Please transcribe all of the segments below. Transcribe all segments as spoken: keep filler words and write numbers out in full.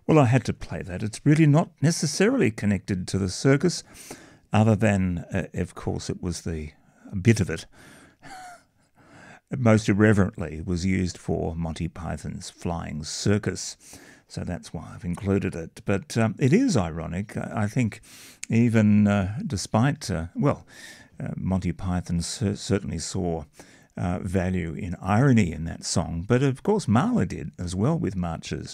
Well, I had to play that. It's really not necessarily connected to the circus, other than, uh, of course, it was the a bit of it, most irreverently, was used for Monty Python's Flying Circus. So that's why I've included it. But um, it is ironic. I think even uh, despite, uh, well, uh, Monty Python cer- certainly saw uh, value in irony in that song. But of course Mahler did as well with marches.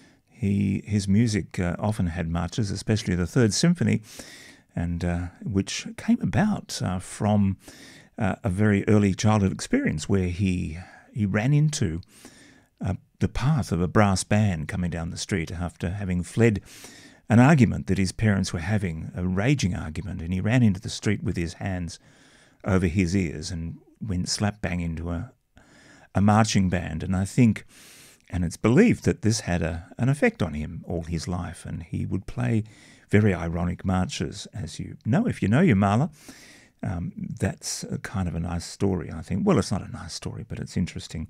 He His music uh, often had marches, especially the Third Symphony, and uh, which came about uh, from uh, a very early childhood experience where he, he ran into uh, the path of a brass band coming down the street after having fled an argument that his parents were having, a raging argument, and he ran into the street with his hands over his ears and went slap bang into a, a marching band. And I think, and it's believed that this had a, an effect on him all his life, and he would play very ironic marches, as you know. If you know your Mahler, um, that's a kind of a nice story, I think. Well, it's not a nice story, but it's interesting.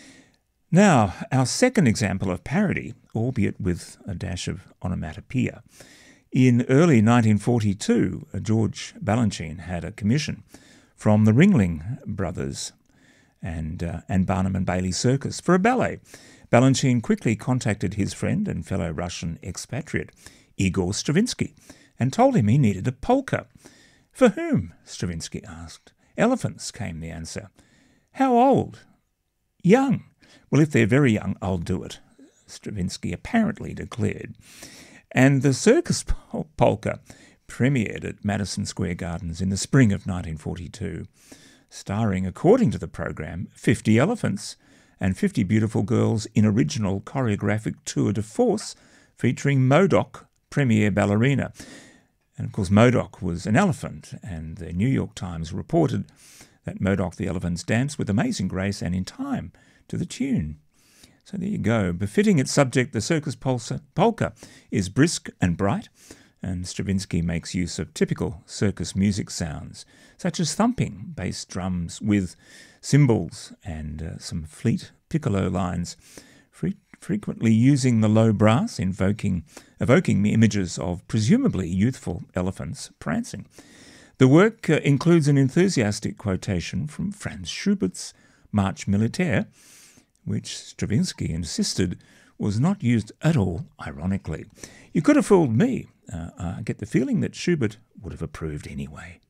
Now, our second example of parody, albeit with a dash of onomatopoeia. In early nineteen forty-two, George Balanchine had a commission from the Ringling Brothers and, uh, and Barnum and Bailey Circus for a ballet. Balanchine quickly contacted his friend and fellow Russian expatriate, Igor Stravinsky, and told him he needed a polka. "For whom?" Stravinsky asked. "Elephants," came the answer. "How old?" "Young." "Well, if they're very young, I'll do it," Stravinsky apparently declared. And the circus polka premiered at Madison Square Gardens in the spring of nineteen forty-two, starring, according to the program, fifty elephants and fifty beautiful girls in original choreographic tour de force featuring Modoc, premier ballerina. And of course Modoc was an elephant, and the New York Times reported that Modoc the elephants danced with amazing grace and in time to the tune. So there you go. Befitting its subject, the circus polka is brisk and bright, and Stravinsky makes use of typical circus music sounds, such as thumping bass drums with cymbals and uh, some fleet piccolo lines, fre- frequently using the low brass, invoking, evoking images of presumably youthful elephants prancing. The work uh, includes an enthusiastic quotation from Franz Schubert's March Militaire, which Stravinsky insisted was not used at all ironically. You could have fooled me. Uh, I get the feeling that Schubert would have approved anyway.